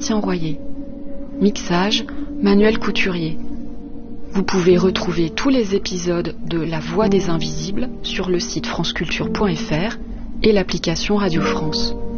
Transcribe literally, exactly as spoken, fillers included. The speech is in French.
Sébastien Royer. Mixage, Manuel Couturier. Vous pouvez retrouver tous les épisodes de La Voix des Invisibles sur le site franceculture point f r et l'application Radio France.